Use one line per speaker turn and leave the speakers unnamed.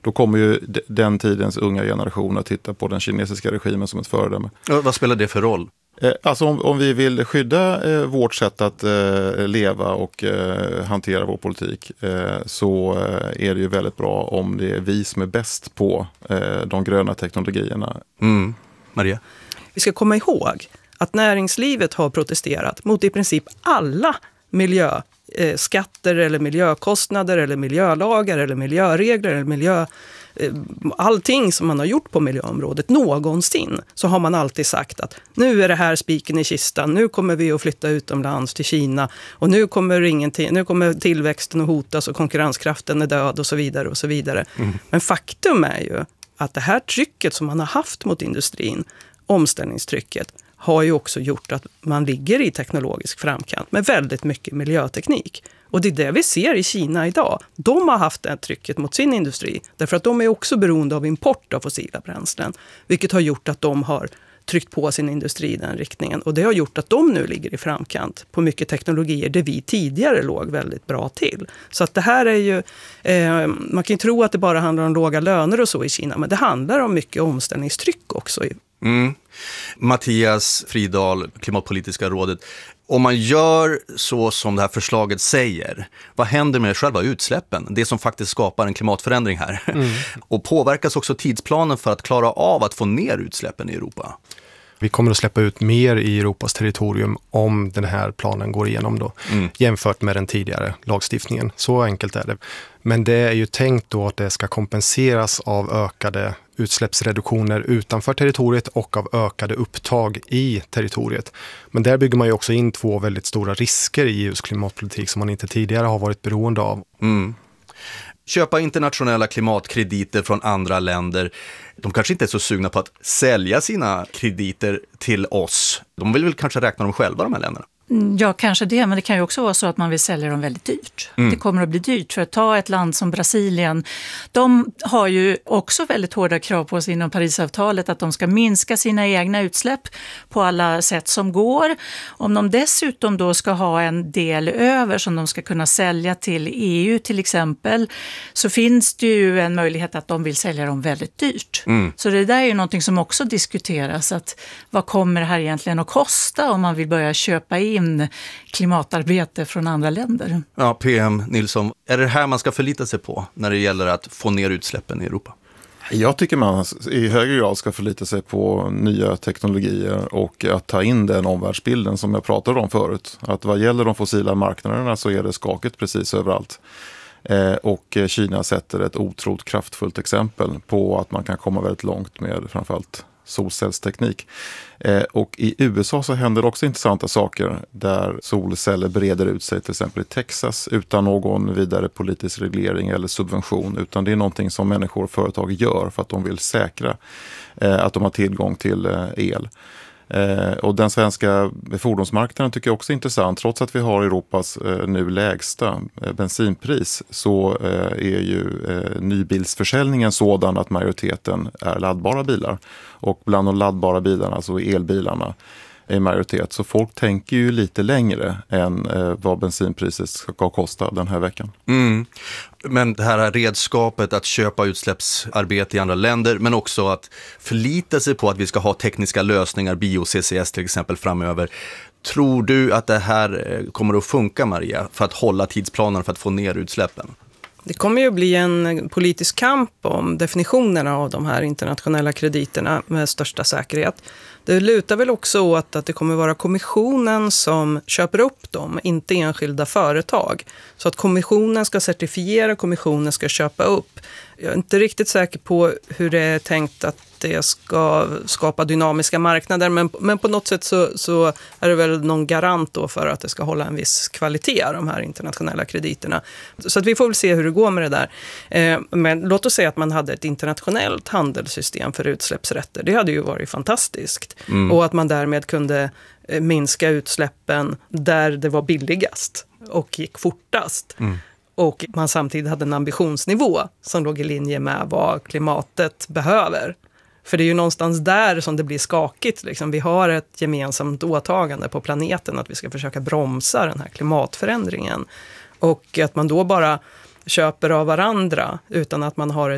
Då kommer ju den tidens unga generation att titta på den kinesiska regimen som ett föredöme.
Vad spelar det för roll?
Alltså om vi vill skydda vårt sätt att leva och hantera vår politik så är det ju väldigt bra om det är vi som är bäst på de gröna teknologierna.
Maria?
Vi ska komma ihåg att näringslivet har protesterat mot i princip alla miljöskatter eller miljökostnader eller miljölagar eller miljöregler eller allting som man har gjort på miljöområdet någonsin, så har man alltid sagt att nu är det här spiken i kistan, nu kommer vi att flytta utomlands till Kina och nu kommer tillväxten att hotas och konkurrenskraften är död och så vidare och så vidare. Men faktum är ju att det här trycket som man har haft mot industrin, omställningstrycket, har ju också gjort att man ligger i teknologisk framkant med väldigt mycket miljöteknik. Och det är det vi ser i Kina idag. De har haft det här trycket mot sin industri därför att de är också beroende av import av fossila bränslen. Vilket har gjort att de har tryckt på sin industri i den riktningen. Och det har gjort att de nu ligger i framkant på mycket teknologier där vi tidigare låg väldigt bra till. Så att det här är ju, man kan ju tro att det bara handlar om låga löner och så i Kina, men det handlar om mycket omställningstryck också.
Mattias Fridal, Klimatpolitiska rådet. Om man gör så som det här förslaget säger, vad händer med själva utsläppen? Det som faktiskt skapar en klimatförändring här. Och påverkas också tidsplanen för att klara av att få ner utsläppen i Europa?
Vi kommer att släppa ut mer i Europas territorium om den här planen går igenom då, jämfört med den tidigare lagstiftningen. Så enkelt är det. Men det är ju tänkt då att det ska kompenseras av ökade utsläppsreduktioner utanför territoriet och av ökade upptag i territoriet. Men där bygger man ju också in två väldigt stora risker i EUs klimatpolitik som man inte tidigare har varit beroende av.
Köpa internationella klimatkrediter från andra länder. De kanske inte är så sugna på att sälja sina krediter till oss. De vill väl kanske räkna dem själva, de här länderna.
Ja, kanske det, men det kan ju också vara så att man vill sälja dem väldigt dyrt. Det kommer att bli dyrt, för att ta ett land som Brasilien. De har ju också väldigt hårda krav på sig inom Parisavtalet att de ska minska sina egna utsläpp på alla sätt som går. Om de dessutom då ska ha en del över som de ska kunna sälja till EU till exempel, så finns det ju en möjlighet att de vill sälja dem väldigt dyrt. Så det där är ju någonting som också diskuteras, att vad kommer det här egentligen att kosta om man vill börja köpa in klimatarbete från andra länder.
Ja, PM Nilsson, är det här man ska förlita sig på när det gäller att få ner utsläppen i Europa?
Jag tycker man i högre grad ska förlita sig på nya teknologier och att ta in den omvärldsbilden som jag pratade om förut. Att vad gäller de fossila marknaderna så är det skakigt precis överallt. Och Kina sätter ett otroligt kraftfullt exempel på att man kan komma väldigt långt med framförallt solcellsteknik. Och i USA så händer också intressanta saker där solceller breder ut sig, till exempel i Texas, utan någon vidare politisk reglering eller subvention, utan det är någonting som människor och företag gör för att de vill säkra att de har tillgång till el. Och den svenska fordonsmarknaden tycker jag också är intressant. Trots att vi har Europas nu lägsta bensinpris så är ju nybilsförsäljningen sådan att majoriteten är laddbara bilar. Och bland de laddbara bilarna så är elbilarna i majoritet. Så folk tänker ju lite längre än vad bensinpriset ska kosta den här veckan.
Men det här redskapet att köpa utsläppsarbete i andra länder, men också att förlita sig på att vi ska ha tekniska lösningar, bio-CCS till exempel framöver. Tror du att det här kommer att funka, Maria, för att hålla tidsplanen för att få ner utsläppen?
Det kommer ju bli en politisk kamp om definitionerna av de här internationella krediterna med största säkerhet. Det lutar väl också åt att det kommer vara kommissionen som köper upp dem, inte enskilda företag. Så att kommissionen ska certifiera, kommissionen ska köpa upp. Jag är inte riktigt säker på hur det är tänkt att det ska skapa dynamiska marknader, men på något sätt så är det väl någon garant då för att det ska hålla en viss kvalitet, de här internationella krediterna. Så att vi får väl se hur det går med det där. Men låt oss säga att man hade ett internationellt handelssystem för utsläppsrätter. Det hade ju varit fantastiskt. Och att man därmed kunde minska utsläppen där det var billigast och gick fortast. Och man samtidigt hade en ambitionsnivå som låg i linje med vad klimatet behöver. För det är ju någonstans där som det blir skakigt. Liksom. Vi har ett gemensamt åtagande på planeten att vi ska försöka bromsa den här klimatförändringen. Och att man då bara köper av varandra utan att man har